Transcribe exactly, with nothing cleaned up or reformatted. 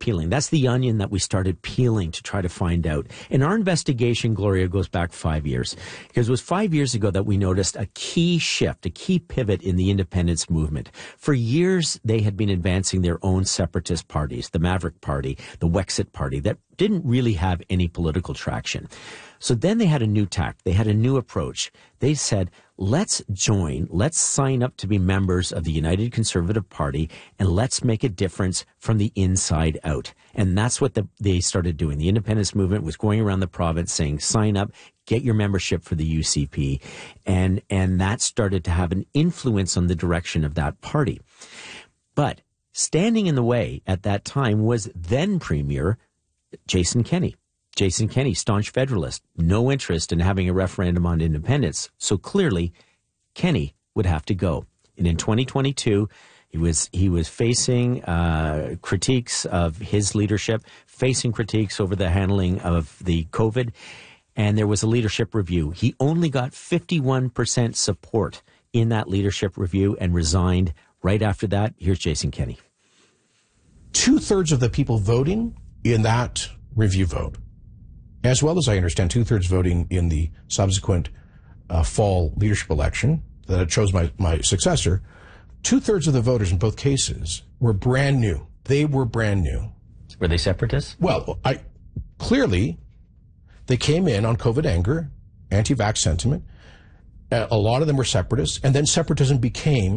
peeling. That's the onion that we started peeling to try to find out. And our investigation, Gloria, goes back five years. Because it was five years ago that we noticed a key shift, a key pivot in the independence movement. For years, they had been advancing their own separatist parties, the Maverick Party, the Wexit Party, that didn't really have any political traction. So then they had a new tack. They had a new approach. They said, let's join, let's sign up to be members of the United Conservative Party, and let's make a difference from the inside out. And that's what the, they started doing. The independence movement was going around the province saying, sign up, get your membership for the U C P. And, and that started to have an influence on the direction of that party. But standing in the way at that time was then Premier Jason Kenney. Jason Kenney, staunch Federalist, no interest in having a referendum on independence. So clearly, Kenney would have to go. And in twenty twenty-two, he was he was facing uh, critiques of his leadership, facing critiques over the handling of the COVID, and there was a leadership review. He only got fifty-one percent support in that leadership review and resigned right after that. Here's Jason Kenney. Two-thirds of the people voting in that review vote, as well as I understand two-thirds voting in the subsequent uh, fall leadership election that chose my, my successor, two-thirds of the voters in both cases were brand new. They were brand new. Were they separatists? Well, I clearly, they came in on COVID anger, anti-vax sentiment. A lot of them were separatists, and then separatism became